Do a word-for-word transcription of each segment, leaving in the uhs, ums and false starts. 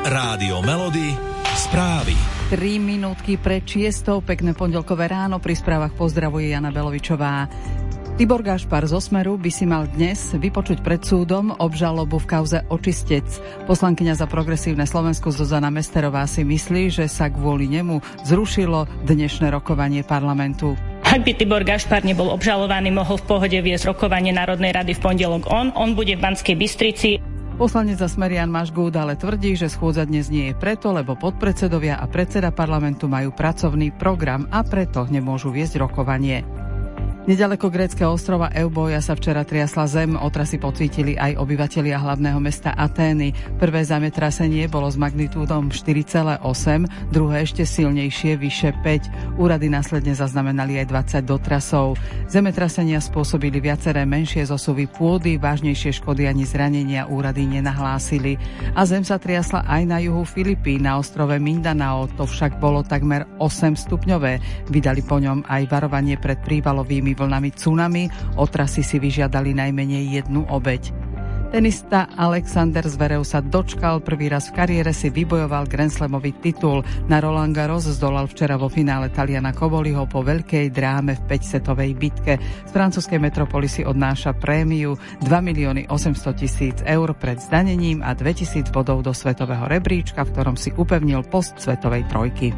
Rádio Melody, správy. tri minútky pred šiestou, pekné pondelkové ráno, pri správach pozdravuje Jana Belovičová. Tibor Gašpar zo Smeru by si mal dnes vypočuť pred súdom obžalobu v kauze Očistec. Poslankyňa za progresívne Slovensko Zuzana Mesterová si myslí, že sa kvôli nemu zrušilo dnešné rokovanie parlamentu. Ak by Tibor Gašpar nebol obžalovaný, mohol v pohode viesť rokovanie Národnej rady v pondelok on. On bude v Banskej Bystrici. Poslanec za Smer Jan Mažgúd ale tvrdí, že schôdza dnes nie je preto, lebo podpredsedovia a predseda parlamentu majú pracovný program a preto nemôžu viesť rokovanie. Nedaleko gréckeho ostrova Euboja sa včera triasla zem, otrasy pocítili aj obyvatelia hlavného mesta Atény. Prvé zemetrasenie bolo s magnitúdom štyri celé osem, druhé ešte silnejšie, vyše päť. Úrady následne zaznamenali aj dvadsať dotrasov. Zemetrasenia spôsobili viaceré menšie zosuvy pôdy, vážnejšie škody ani zranenia úrady nenahlásili. A zem sa triasla aj na juhu Filipín, na ostrove Mindanao, to však bolo takmer osem stupňové. Vydali po ňom aj varovanie pred prívalovými vlnami tsunami, otrasy si vyžiadali najmenej jednu obeť. Tenista Alexander Zverev sa dočkal, prvý raz v kariére si vybojoval Grand Slamový titul. Na Roland Garros zdolal včera vo finále Taliana Coboliho po veľkej dráme v päťsetovej bitke. Z francúzskej metropoly si odnáša prémiu dva milióny osemsto tisíc eur pred zdanením a dvetisíc bodov do svetového rebríčka, v ktorom si upevnil post svetovej trojky.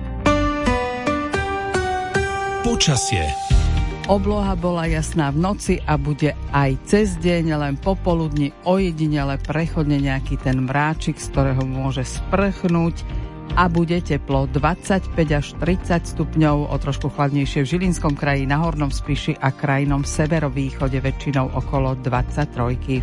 Počasie. Obloha bola jasná v noci a bude aj cez deň, len popoludní ojedinele prechodne nejaký ten mráčik, z ktorého môže sprchnúť a bude teplo dvadsaťpäť až tridsať stupňov, o trošku chladnejšie v Žilinskom kraji, na Hornom Spiši a krajnom severovýchode väčšinou okolo dvadsaťtrojky.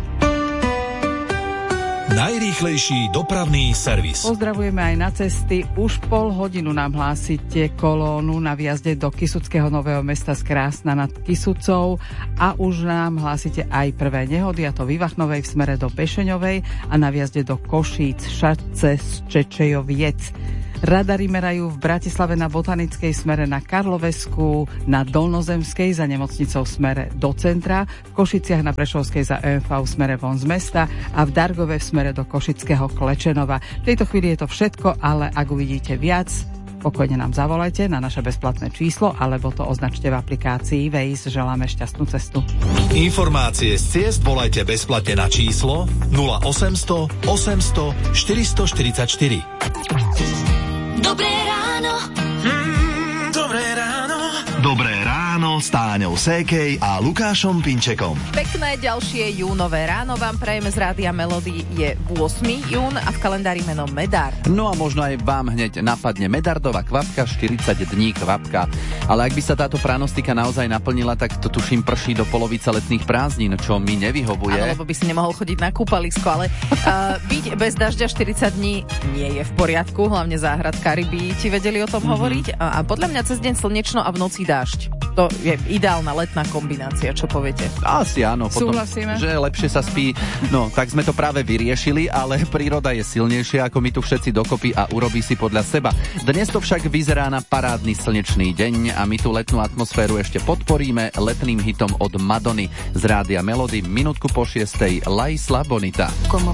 Najrýchlejší dopravný servis. Pozdravujeme aj na cesty. Už pol hodinu nám hlásite kolónu na vjazde do Kysuckého Nového Mesta z Krásna nad Kysucou a už nám hlásite aj prvé nehody, a to v Ivachnovej v smere do Bešeňovej a na vjazde do Košíc, Šatce z Čečejoviec. Radary merajú v Bratislave na Botanickej smere na Karlovesku, na Dolnozemskej za nemocnicou smere do centra, v Košiciach na Prešovskej za é ef vé v smere von z mesta a v Dargove v smere do Košického Klečenova. V tejto chvíli je to všetko, ale ak uvidíte viac, pokojne nám zavolajte na naše bezplatné číslo alebo to označte v aplikácii Waze. Želáme šťastnú cestu. Informácie z ciest volajte bezplatne na číslo nula osemsto osemsto štyristoštyridsaťštyri. Dobré ráno. Mm, dobré ráno. Dobré ráno s Táňou Sékej a Lukášom Pinčekom. Pekné ďalšie júnové ráno vám prajeme z Rádia Melody. Je ôsmeho júna a v kalendári meno Medar. No a možno aj vám hneď napadne Medardová kvapka, štyridsať dní kvapka. Ale ak by sa táto pranostika naozaj naplnila, tak to tuším prší do polovice letných prázdnin, čo mi nevyhovuje. Áno, lebo by si nemohol chodiť na kúpalisko, ale uh, byť bez dažďa štyridsať dní nie je v poriadku, hlavne záhradkári by ti vedeli o tom mm-hmm. hovoriť. A, a podľa mňa cez deň slnečno a v noci dážď. To je ideálna letná kombinácia, čo poviete? Asi áno. Potom, súhlasíme. že lepšie sa spí. No, tak sme to práve vyriešili, ale príroda je silnejšia ako my tu všetci dokopy a urobí si podľa seba. Dnes to však vyzerá na parádny slnečný deň a my tú letnú atmosféru ešte podporíme letným hitom od Madony z Rádia Melody minútku po šiestej La Isla Bonita.